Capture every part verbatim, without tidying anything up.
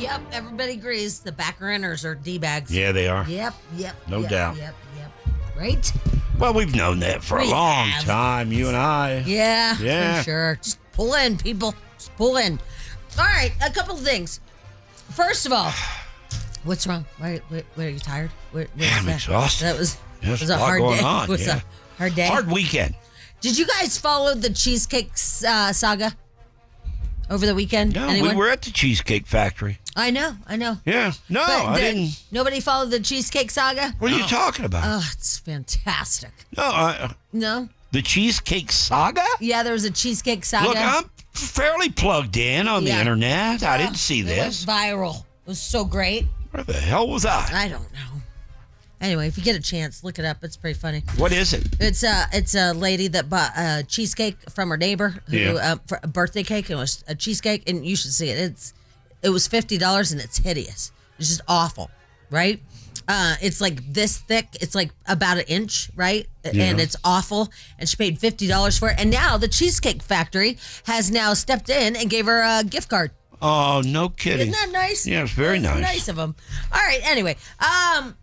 Yep, everybody agrees. The back renters are D-bags. Yeah, they are. Yep, yep. No yep, doubt. Yep, yep. Right? Well, we've known that for We a long have. time, you and I. Yeah, Yeah. for sure. Just pull in, people. Just pull in. All right, a couple of things. First of all, what's wrong? Why, why, why are you tired? What, what Yeah, was I'm that? exhausted. That was, There's was a a lot hard going day. on, was yeah. a hard day. Hard weekend. Did you guys follow the Cheesecake uh, saga over the weekend? No, Anyone? we were at the Cheesecake Factory. I know, I know. Yeah. No, But I the- didn't. Nobody followed the Cheesecake saga? What are you talking about? Oh, it's fantastic. no, I, No? the Cheesecake Saga? Yeah, there was a Cheesecake saga. Look, I'm fairly plugged in on Yeah. the internet. I didn't see It this. went viral. It was so great. Where the hell was I? I don't know. Anyway, if you get a chance, look it up. It's pretty funny. What is it? It's a it's a lady that bought a cheesecake from her neighbor who Yeah. uh, for a birthday cake. It was a cheesecake, and you should see it. It's it was fifty dollars, and it's hideous. It's just awful, right? Uh, it's like this thick. It's like about an inch, right? Yeah. And it's awful. And she paid fifty dollars for it. And now the Cheesecake Factory has now stepped in and gave her a gift card. Oh, no kidding. Isn't that nice? Yeah, it's very That's nice. Nice of them. All right. Anyway, um,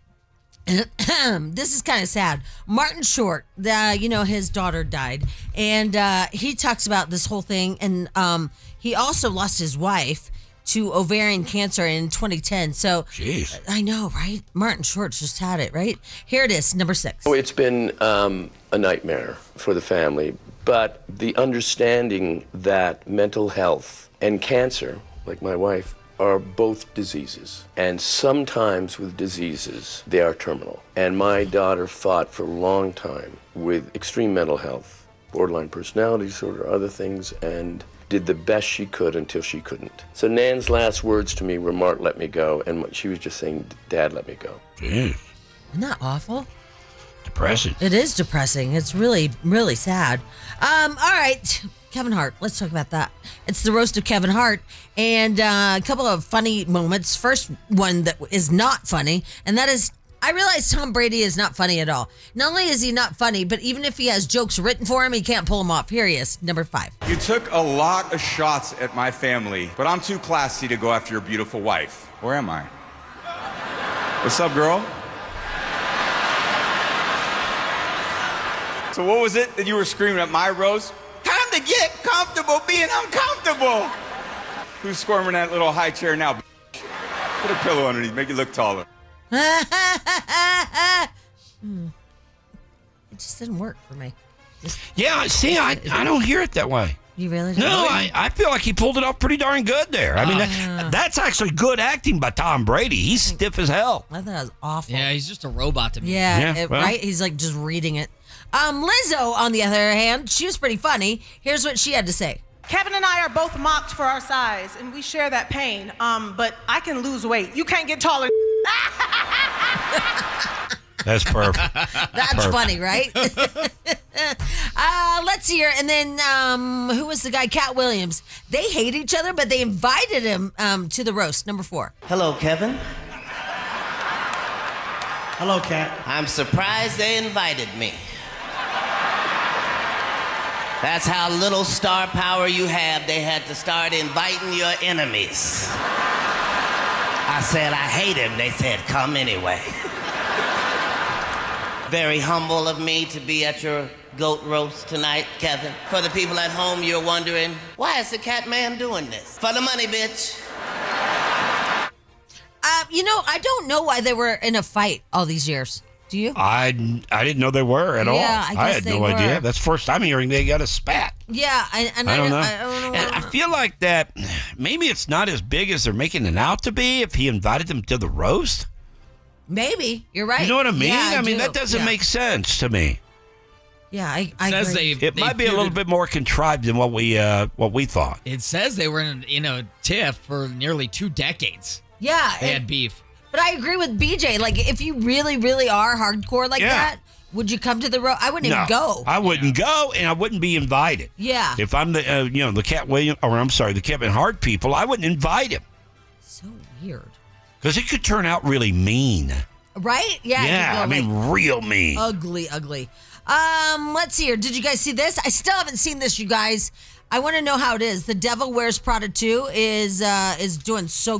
this is kind of sad. Martin Short, the you know his daughter died, and uh, he talks about this whole thing, and um, he also lost his wife to ovarian cancer in twenty ten. So, Jeez. I know, right? Martin Short just had it, right? Here it is, number six. Oh, it's been um, a nightmare for the family, but the understanding that mental health and cancer, like my wife, are both diseases. And sometimes with diseases, they are terminal. And my daughter fought for a long time with extreme mental health, borderline personality disorder, other things, and did the best she could until she couldn't. So Nan's last words to me were, Mark, let me go. And she was just saying, Dad, let me go. Jeez. Isn't that awful? Depressing. It is depressing. It's really, really sad. Um, all right, Kevin Hart. Let's talk about that. It's the roast of Kevin Hart, and uh, a couple of funny moments. First one that is not funny, and that is, I realize Tom Brady is not funny at all. Not only is he not funny, but even if he has jokes written for him, he can't pull them off. Here he is, number five. You took a lot of shots at my family, but I'm too classy to go after your beautiful wife. Where am I? What's up, girl? So what was it that you were screaming at my roast? Time to get comfortable being uncomfortable. Who's squirming that little high chair now? Put a pillow underneath, make it look taller. Hmm. It just didn't work for me. Just, Yeah, see, I, I don't hear it that way. you really don't? No, I, I feel like he pulled it off pretty darn good there. I mean, that, that's actually good acting by Tom Brady. He's stiff as hell. I thought it was awful. Yeah, he's just a robot to me. Yeah, Yeah, it- well. right? He's like just reading it. Um, Lizzo, on the other hand, she was pretty funny. Here's what she had to say. Kevin and I are both mocked for our size, and we share that pain. Um, but I can lose weight. You can't get taller. That's perfect. That's Perfect. funny, right? uh, let's hear. And then um, who was the guy? Cat Williams. They hate each other, but they invited him um, to the roast. Number four. Hello, Kevin. Hello, Kat. I'm surprised they invited me. That's how little star power you have. They had to start inviting your enemies. I said, I hate him. They said, come anyway. Very humble of me to be at your goat roast tonight, Kevin. For the people at home, you're wondering, why is the cat man doing this? For the money, bitch. Uh, you know, I don't know why they were in a fight all these years. Do you? I, I didn't know they were at all. Yeah, I guess had they no were. idea. That's the first time hearing they got a spat. Yeah, I, and I, I don't know. I don't know. And I feel like that maybe it's not as big as they're making it out to be if he invited them to the roast. Maybe you're right. You know what I mean? Yeah, I, mean, do. that doesn't Yeah. make sense to me. Yeah, I, I Says agree. they. It they might be a little feuded- bit more contrived than what we uh, what we thought. It says they were in, in a tiff for nearly two decades. Yeah, They and- had beef. but I agree with B J. Like, if you really, really are hardcore like Yeah. that, would you come to the roast? I wouldn't No, even go. I wouldn't go, and I wouldn't be invited. Yeah. If I'm the uh, you know the Cat William or I'm sorry the Kevin Hart people, I wouldn't invite him So weird. because it could turn out really mean. Right? Yeah. it could Yeah, go, I mean like, real mean. ugly, ugly. Um, let's see here. Did you guys see this? I still haven't seen this, you guys. I want to know how it is. The Devil Wears Prada two is uh is doing so